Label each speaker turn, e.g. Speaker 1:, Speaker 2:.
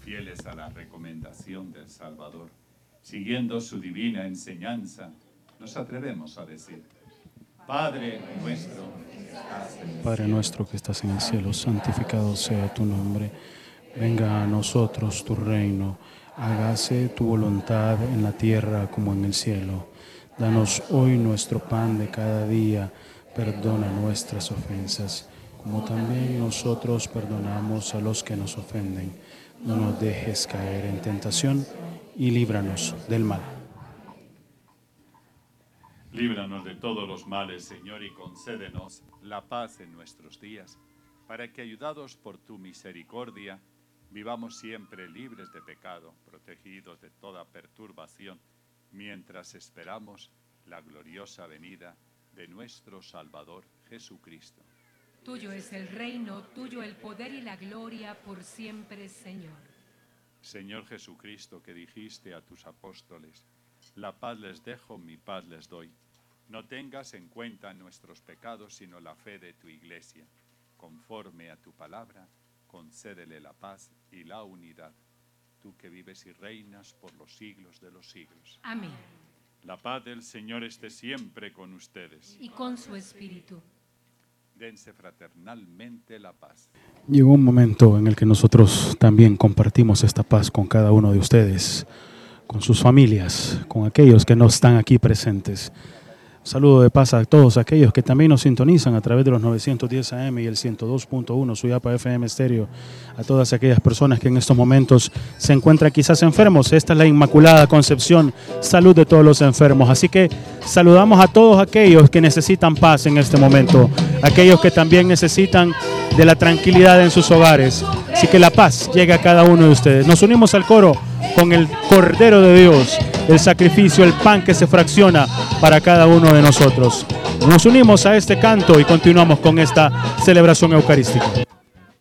Speaker 1: fieles a la recomendación del Salvador, siguiendo su divina enseñanza, nos atrevemos a decir: Padre nuestro que estás en el cielo, santificado sea tu nombre. Venga a nosotros tu reino. Hágase tu voluntad en la tierra como en el cielo. Danos hoy nuestro pan de cada día. Perdona nuestras ofensas, como también nosotros perdonamos a los que nos ofenden. No nos dejes caer en tentación y líbranos del mal.
Speaker 2: Líbranos de todos los males, Señor, y concédenos la paz en nuestros días, para que, ayudados por tu misericordia, vivamos siempre libres de pecado, protegidos de toda perturbación, mientras esperamos la gloriosa venida de nuestro Salvador Jesucristo.
Speaker 3: Tuyo es el reino, tuyo el poder y la gloria por siempre, Señor.
Speaker 2: Señor Jesucristo, que dijiste a tus apóstoles: la paz les dejo, mi paz les doy. No tengas en cuenta nuestros pecados, sino la fe de tu Iglesia. Conforme a tu palabra, concédele la paz y la unidad. Tú que vives y reinas por los siglos de los siglos.
Speaker 3: Amén.
Speaker 2: La paz del Señor esté siempre con ustedes.
Speaker 3: Y con su espíritu.
Speaker 2: Dense fraternalmente la paz.
Speaker 4: Llegó un momento en el que nosotros también compartimos esta paz con cada uno de ustedes, con sus familias, con aquellos que no están aquí presentes. Saludo de paz a todos aquellos que también nos sintonizan a través de los 910 AM y el 102.1 Suyapa FM Estéreo. A todas aquellas personas que en estos momentos se encuentran quizás enfermos. Esta es la Inmaculada Concepción, salud de todos los enfermos. Así que saludamos a todos aquellos que necesitan paz en este momento. Aquellos que también necesitan de la tranquilidad en sus hogares. Así que la paz llegue a cada uno de ustedes. Nos unimos al coro con el Cordero de Dios, el sacrificio, el pan que se fracciona para cada uno de nosotros. Nos unimos a este canto y continuamos con esta celebración eucarística.